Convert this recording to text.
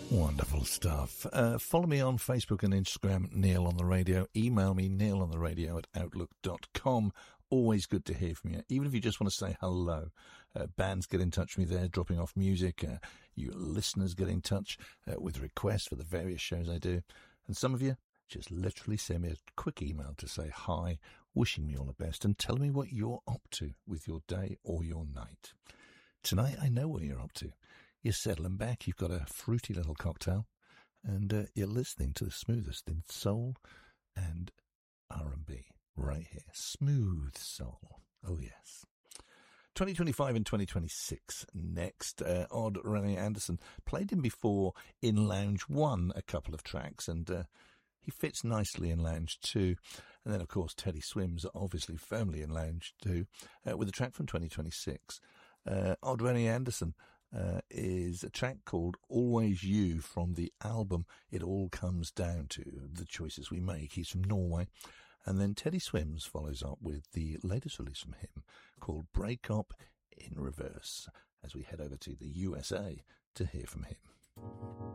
Wonderful stuff. Follow me on Facebook and Instagram, Neil on the Radio. Email me, neilontheradio@outlook.com. Always good to hear from you, even if you just want to say hello. Bands get in touch with me there, dropping off music. You listeners get in touch with requests for the various shows I do. And some of you just literally send me a quick email to say hi, wishing me all the best, and telling me what you're up to with your day or your night. Tonight, I know what you're up to. You're settling back, you've got a fruity little cocktail, and you're listening to the smoothest in soul and R&B right here. Smooth soul. Oh, yes. 2025 and 2026 next. Odd Rennie Anderson. Played him before in Lounge 1 a couple of tracks, and he fits nicely in Lounge 2. And then, of course, Teddy Swims, obviously firmly in Lounge 2, with a track from 2026. Odd Rennie Anderson is a track called Always You from the album It All Comes Down to, The Choices We Make. He's from Norway. And then Teddy Swims follows up with the latest release from him called Break Up in Reverse, as we head over to the USA to hear from him.